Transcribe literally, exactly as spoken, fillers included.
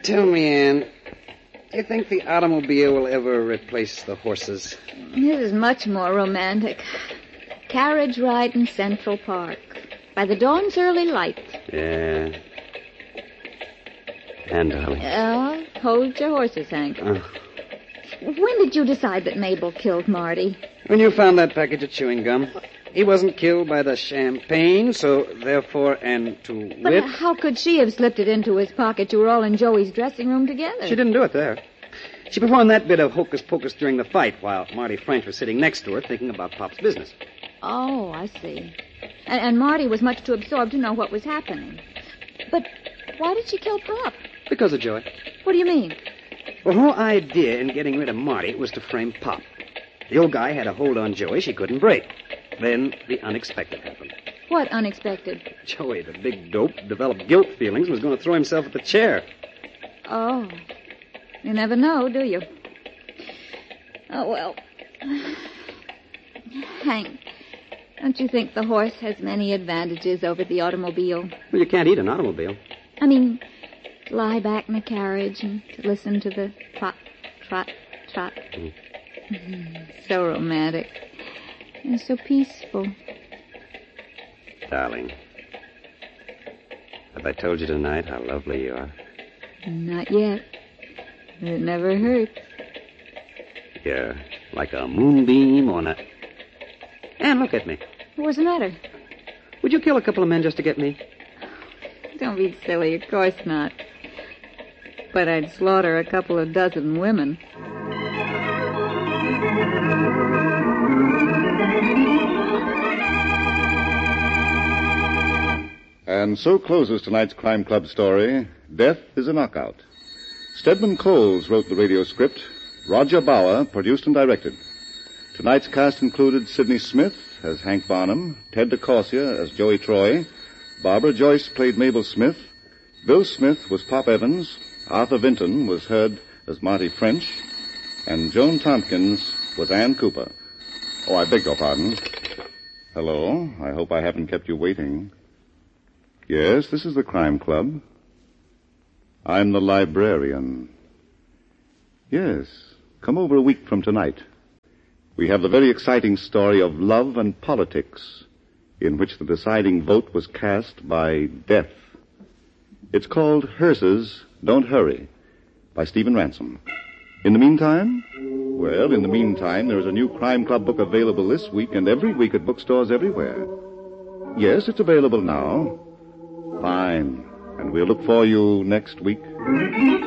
Tell me, Anne, do you think the automobile will ever replace the horses? This is much more romantic. Carriage ride in Central Park. By the dawn's early light. Yeah. And, darling. Oh, hold your horses, Hank. Uh, when did you decide that Mabel killed Marty? when you found that package of chewing gum. He wasn't killed by the champagne, so therefore, and to wit... But how could she have slipped it into his pocket? You were all in Joey's dressing room together. She didn't do it there. She performed that bit of hocus-pocus during the fight while Marty French was sitting next to her thinking about Pop's business. Oh, I see. And, and Marty was much too absorbed to know what was happening. But why did she kill Pop? Because of Joey. What do you mean? Well, her whole idea in getting rid of Marty was to frame Pop. The old guy had a hold on Joey she couldn't break. Then the unexpected happened. What unexpected? Joey, the big dope, developed guilt feelings and was going to throw himself at the chair. Oh. You never know, do you? Oh, well. Hank, don't you think the horse has many advantages over the automobile? Well, you can't eat an automobile. I mean, to lie back in the carriage and to listen to the trot, trot, trot. Mm. So romantic. And so peaceful. Darling, have I told you tonight how lovely you are? Not yet. It never hurts. You're like a moonbeam on a... Anne, look at me. What's the matter? Would you kill a couple of men just to get me? Don't be silly. Of course not. But I'd slaughter a couple of dozen women. And so closes tonight's Crime Club story, Death is a Knockout. Stedman Coles wrote the radio script. Roger Bauer produced and directed. Tonight's cast included Sidney Smith as Hank Barnum, Ted DeCorsia as Joey Troy, Barbara Joyce played Mabel Smith, Bill Smith was Pop Evans, Arthur Vinton was heard as Marty French, and Joan Tompkins was Ann Cooper. Oh, I beg your pardon. Hello, I hope I haven't kept you waiting. Yes, this is the Crime Club. I'm the librarian. Yes, come over a week from tonight. We have the very exciting story of love and politics, in which the deciding vote was cast by death. It's called Hearse's Don't Hurry, by Stephen Ransom. In the meantime, well, in the meantime, there is a new Crime Club book available this week and every week at bookstores everywhere. Yes, it's available now. Fine. And we'll look for you next week.